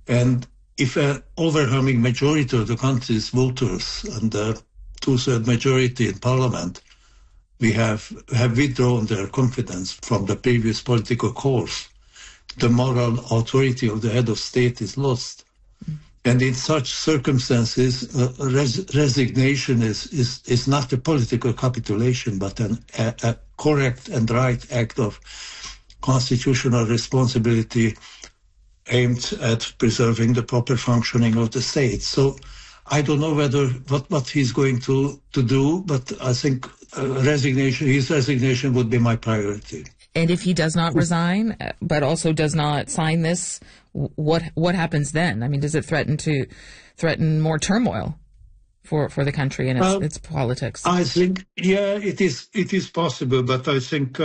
And if an overwhelming majority of the country's voters and a two-thirds majority in parliament we have withdrawn their confidence from the previous political course, the moral authority of the head of state is lost. And in such circumstances, resignation is not a political capitulation, but a correct and right act of constitutional responsibility aimed at preserving the proper functioning of the state. So I don't know what he's going to do, but I think his resignation would be my priority. And if he does not resign, but also does not sign this, what happens then? I mean, does it threaten more turmoil for the country and its politics? I think, yeah, it is possible, but I think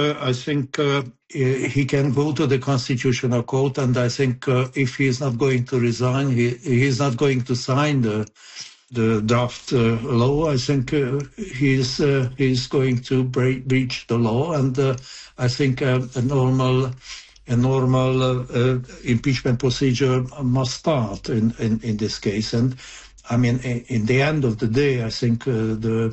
he can go to the Constitutional Court, and I think if he is not going to resign, he is not going to sign the draft law. I think he is going to breach the law, and I think a normal impeachment procedure must start in this case. And I mean, in the end of the day, I think the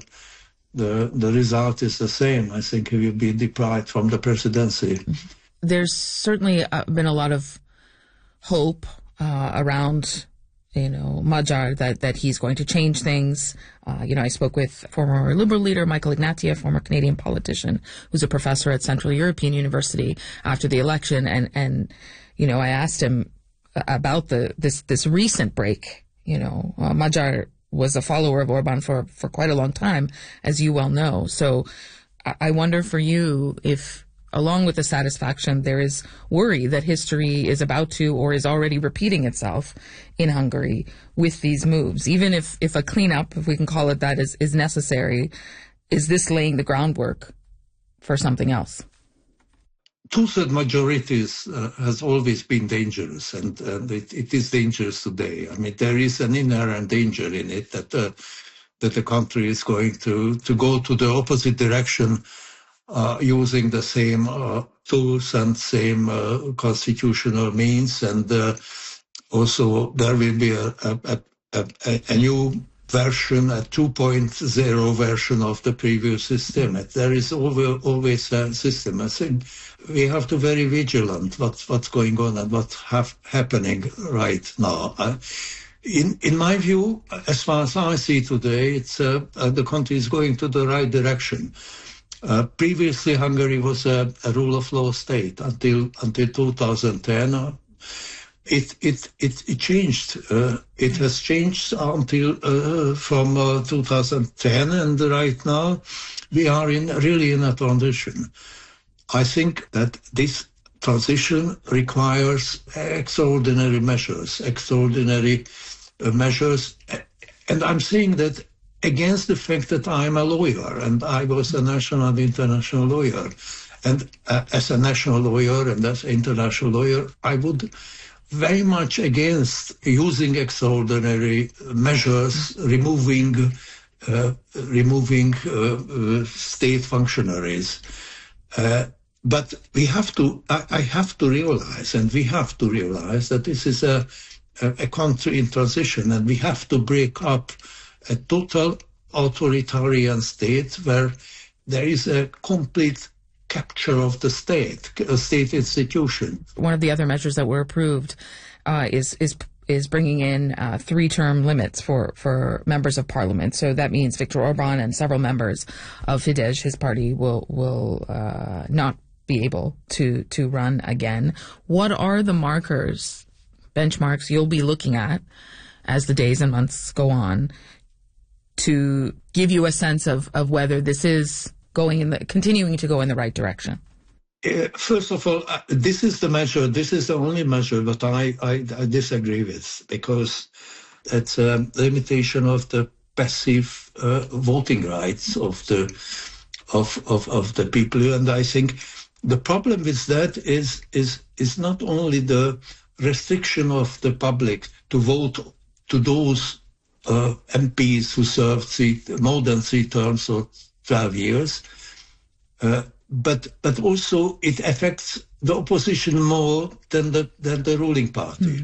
result is the same. I think he will be deprived from the presidency. There's certainly been a lot of hope around, Magyar, that he's going to change things. I spoke with former Liberal leader Michael Ignatieff, former Canadian politician, who's a professor at Central European University after the election. And I asked him about this recent break. Magyar was a follower of Orban for quite a long time, as you well know. So I wonder for you if, along with the satisfaction, there is worry that history is about to or is already repeating itself in Hungary with these moves. Even if a cleanup, if we can call it that, is necessary, is this laying the groundwork for something else? Two-thirds majorities has always been dangerous, and it is dangerous today. I mean, there is an inherent danger in it that the country is going to go to the opposite direction, using the same tools and same constitutional means, and also there will be a new version, a 2.0 version of the previous system. There is always a system. I think we have to be very vigilant what's going on and what's happening right now. In my view, as far as I see today, it's the country is going to the right direction. Previously, Hungary was a rule of law state until 2010. It changed. It has changed until from 2010, and right now we are really in a transition. I think that this transition requires extraordinary measures, and I'm saying that against the fact that I'm a lawyer, and I was a national and international lawyer. And as a national lawyer and as an international lawyer, I would very much against using extraordinary measures, removing state functionaries. But we have to, I have to realize, and we have to realize that this is a country in transition, and we have to break up a total authoritarian state where there is a complete capture of the state, a state institution. One of the other measures that were approved is bringing in 3-term limits for members of parliament. So that means Viktor Orban and several members of Fidesz, his party, will not be able to run again. What are the benchmarks you'll be looking at as the days and months go on to give you a sense of whether this is continuing to go in the right direction? First of all, this is the only measure that I disagree with, because it's a limitation of the passive voting rights of the people. And I think the problem with that is not only the restriction of the public to vote to those MPs who served more than 3 terms or 12 years, but also it affects the opposition more than the ruling party.